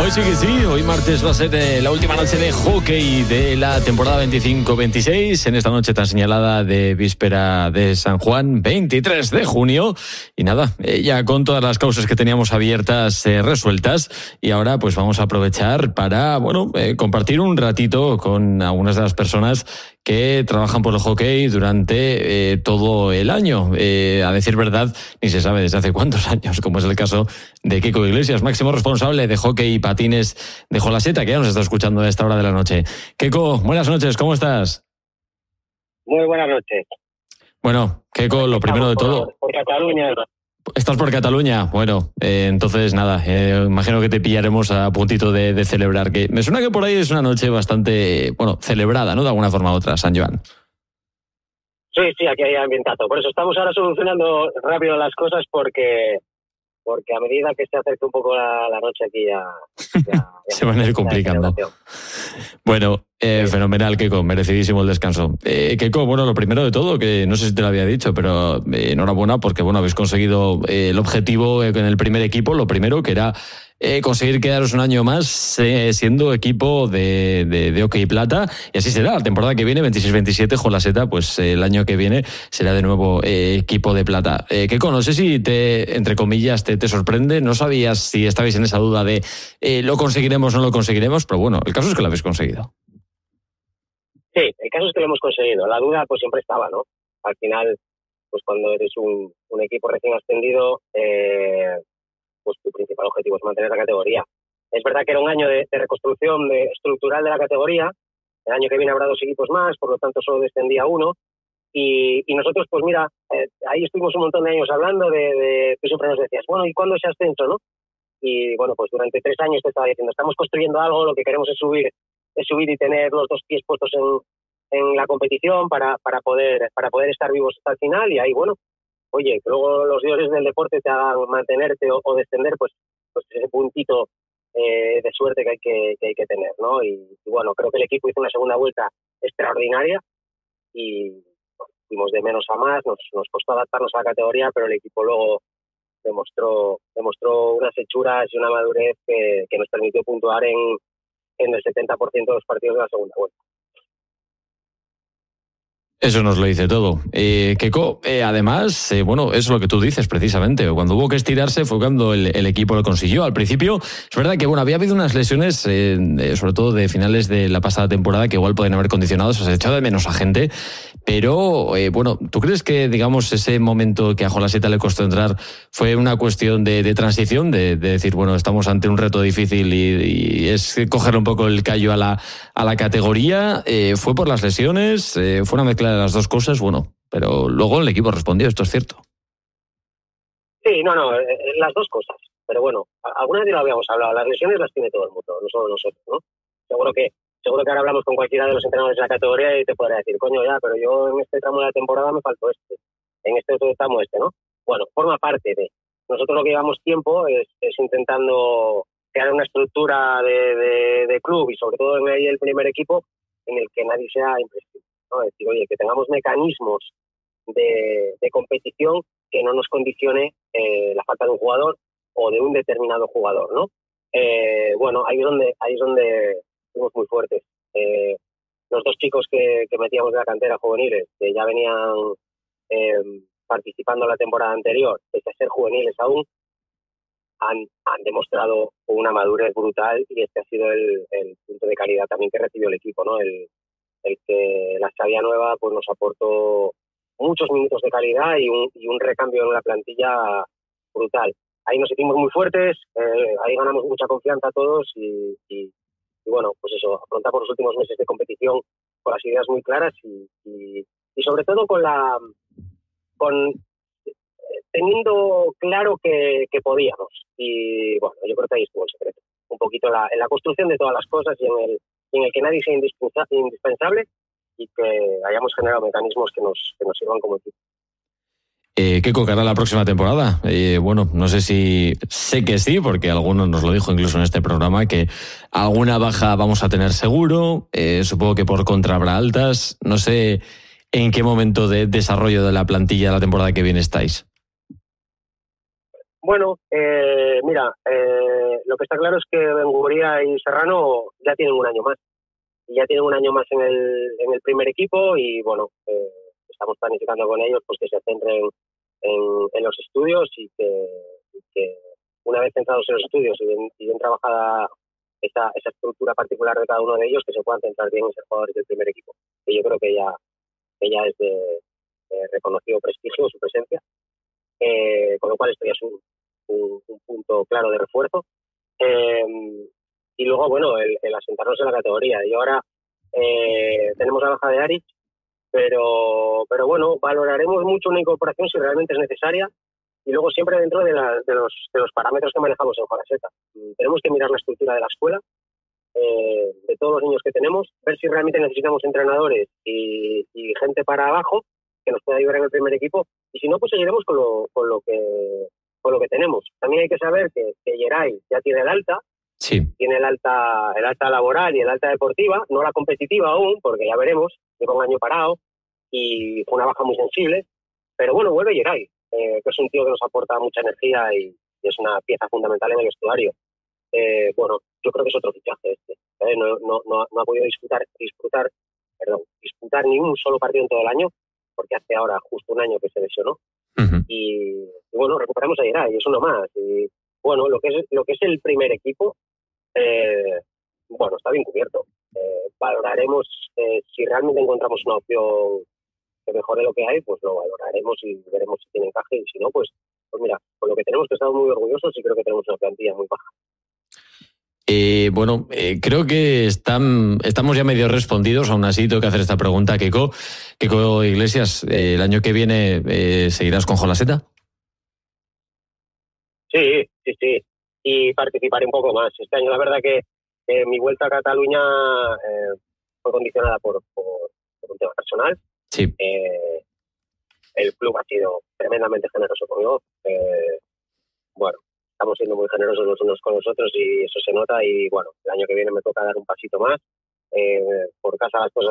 Hoy sí que sí, hoy martes va a ser la última noche de hockey de la temporada 25-26, en esta noche tan señalada de víspera de San Juan, 23 de junio, y nada, ya con todas las causas que teníamos abiertas resueltas, y ahora pues vamos a aprovechar para, compartir un ratito con algunas de las personas que trabajan por el hockey durante todo el año. A decir verdad, ni se sabe desde hace cuántos años, como es el caso de Kiko Iglesias, máximo responsable de hockey y patines de Jolaseta, que ya nos está escuchando a esta hora de la noche. Kiko, buenas noches, ¿cómo estás? Muy buenas noches. Bueno, Kiko, lo primero de todo... Por Cataluña. ¿Estás por Cataluña? Bueno, entonces nada, imagino que te pillaremos a puntito de celebrar, que me suena que por ahí es una noche bastante, celebrada, ¿no? De alguna forma u otra, San Joan. Sí, aquí hay ambientazo. Por eso estamos ahora solucionando rápido las cosas porque a medida que se acerca un poco la noche aquí ya se van a ir complicando. Bueno, fenomenal, Kiko, merecidísimo el descanso. Kiko, lo primero de todo, que no sé si te lo había dicho, pero enhorabuena porque habéis conseguido el objetivo en el primer equipo, lo primero que era conseguir quedaros un año más siendo equipo de hockey plata, y así será la temporada que viene, 26-27, Jolaseta, pues el año que viene será de nuevo equipo de plata. Kiko, no sé si entre comillas, te sorprende, no sabías si estabais en esa duda de lo conseguiremos o no lo conseguiremos, pero bueno, el caso es que lo habéis conseguido. Sí, el caso es que lo hemos conseguido. La duda pues siempre estaba, ¿no? Al final, pues cuando eres un equipo recién ascendido, pues tu principal objetivo es mantener la categoría. Es verdad que era un año de reconstrucción estructural de la categoría. El año que viene habrá 2 equipos más, por lo tanto solo descendía uno. Y nosotros, pues mira, ahí estuvimos un montón de años hablando de tú siempre nos decías, ¿y cuándo ese ascenso, no? Y pues durante 3 años te estaba diciendo, estamos construyendo algo, lo que queremos es subir y tener los 2 pies puestos en la competición para poder estar vivos hasta el final. Y ahí, oye, que luego los dioses del deporte te hagan mantenerte o descender, pues ese puntito de suerte que hay que tener, ¿no? Y creo que el equipo hizo una segunda vuelta extraordinaria y fuimos de menos a más, nos costó adaptarnos a la categoría, pero el equipo luego demostró unas hechuras y una madurez que nos permitió puntuar en el 70% de los partidos de la segunda vuelta. Eso nos lo dice todo. Kiko, además, eso es lo que tú dices precisamente. Cuando hubo que estirarse fue cuando el equipo lo consiguió. Al principio, es verdad que había habido unas lesiones, sobre todo de finales de la pasada temporada, que igual pueden haber condicionado, se ha echado de menos a gente. Pero, ¿tú crees que, digamos, ese momento que a Jolaseta le costó entrar fue una cuestión de transición? De decir, estamos ante un reto difícil y es cogerle un poco el callo a la categoría. ¿Fue por las lesiones? ¿Fue una mezcla de las dos cosas? Pero luego el equipo respondió, esto es cierto. Sí, las dos cosas. Pero alguna vez ya lo habíamos hablado, las lesiones las tiene todo el mundo, no solo nosotros, ¿no? Seguro que ahora hablamos con cualquiera de los entrenadores de la categoría y te podrá decir, pero yo en este tramo de la temporada me faltó en este otro tramo ¿no? Forma parte de... Nosotros lo que llevamos tiempo es intentando crear una estructura de club y sobre todo en el primer equipo en el que nadie sea imprescindible, ¿no? Es decir, oye, que tengamos mecanismos de competición que no nos condicione la falta de un jugador o de un determinado jugador, ¿no? Ahí es donde fuimos muy fuertes. Los 2 chicos que metíamos de la cantera juveniles, que ya venían participando en la temporada anterior, pese a ser juveniles aún, han demostrado una madurez brutal y este ha sido el punto de calidad también que recibió el equipo, ¿no? El que la Xavia nueva pues nos aportó muchos minutos de calidad y un recambio en la plantilla brutal. Ahí nos sentimos muy fuertes, ahí ganamos mucha confianza todos y pues eso, afrontamos los últimos meses de competición con las ideas muy claras y sobre todo teniendo claro que podíamos. Y yo creo que ahí estuvo el secreto. Un poquito en la construcción de todas las cosas y en el que nadie sea indispensable y que hayamos generado mecanismos que nos sirvan como equipo. ¿Qué cocará la próxima temporada? No sé si... Sé que sí, porque alguno nos lo dijo incluso en este programa, que alguna baja vamos a tener seguro. Supongo que por contra habrá altas. No sé en qué momento de desarrollo de la plantilla de la temporada que viene estáis. Mira, lo que está claro es que Benguría y Serrano ya tienen un año más. Y ya tienen un año más en el primer equipo y, bueno, estamos planificando con ellos pues que se centren en los estudios y que una vez centrados en los estudios y bien trabajada esa estructura particular de cada uno de ellos, que se puedan centrar bien en ser jugadores del primer equipo. Y yo creo que ya es de reconocido prestigio su presencia, con lo cual esto ya es un punto claro de refuerzo. Y luego, bueno, el asentarnos en la categoría. Y ahora tenemos la baja de Aric, pero bueno, valoraremos mucho una incorporación si realmente es necesaria y luego siempre dentro de los parámetros que manejamos en Jaraseta. Tenemos que mirar la estructura de la escuela, de todos los niños que tenemos, ver si realmente necesitamos entrenadores y gente para abajo que nos pueda ayudar en el primer equipo, y si no, pues seguiremos con lo que tenemos. También hay que saber que Geray ya tiene el alta. Sí. Tiene el alta laboral y el alta deportiva, no la competitiva aún, porque ya veremos, lleva un año parado y fue una baja muy sensible, pero bueno, vuelve Geray, que es un tío que nos aporta mucha energía y es una pieza fundamental en el vestuario. Bueno, yo creo que es otro fichaje este. No ha podido disputar ni un solo partido en todo el año, porque hace ahora justo un año que se lesionó. Uh-huh. Y bueno, recuperamos a Geray, es uno más. Y bueno, lo que es el primer equipo, bueno, está bien cubierto. Valoraremos si realmente encontramos una opción que mejore lo que hay, pues lo valoraremos y veremos si tiene encaje, y si no, pues mira, con lo que tenemos, que estamos muy orgullosos, y creo que tenemos una plantilla muy baja. Bueno, creo que estamos ya medio respondidos. Aún así tengo que hacer esta pregunta a Keiko Iglesias. ¿El año que viene seguirás con Jolaseta? Sí. Y participaré un poco más. Este año la verdad que mi vuelta a Cataluña fue condicionada por un tema personal. Sí. El club ha sido tremendamente generoso conmigo. Bueno, estamos siendo muy generosos los unos con los otros y eso se nota, y bueno, el año que viene me toca dar un pasito más. Por casa las cosas